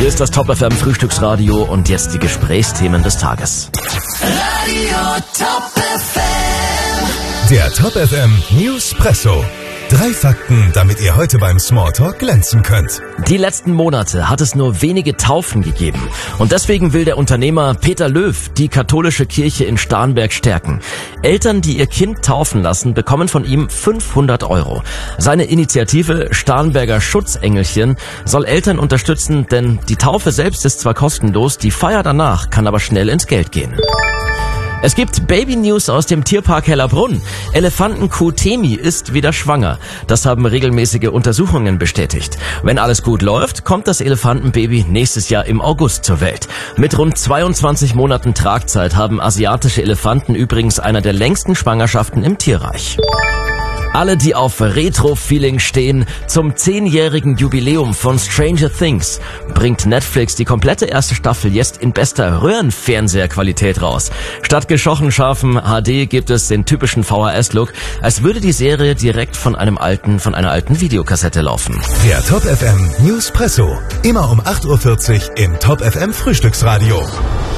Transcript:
Hier ist das Top FM Frühstücksradio und jetzt die Gesprächsthemen des Tages. Radio Top FM. Der Top FM Newspresso. 3 Fakten, damit ihr heute beim Smalltalk glänzen könnt. Die letzten Monate hat es nur wenige Taufen gegeben. Und deswegen will der Unternehmer Peter Löw die katholische Kirche in Starnberg stärken. Eltern, die ihr Kind taufen lassen, bekommen von ihm 500 €. Seine Initiative Starnberger Schutzengelchen soll Eltern unterstützen, denn die Taufe selbst ist zwar kostenlos, die Feier danach kann aber schnell ins Geld gehen. Es gibt Baby-News aus dem Tierpark Hellerbrunn. Elefantenkuh Temi ist wieder schwanger. Das haben regelmäßige Untersuchungen bestätigt. Wenn alles gut läuft, kommt das Elefantenbaby nächstes Jahr im August zur Welt. Mit rund 22 Monaten Tragzeit haben asiatische Elefanten übrigens einer der längsten Schwangerschaften im Tierreich. Alle, die auf Retro-Feeling stehen, zum 10-jährigen Jubiläum von Stranger Things bringt Netflix die komplette erste Staffel jetzt in bester Röhrenfernseherqualität raus. Statt geschochen scharfen HD gibt es den typischen VHS-Look, als würde die Serie direkt von einer alten Videokassette laufen. Der Top FM Newspresso. Immer um 8:40 Uhr im Top FM Frühstücksradio.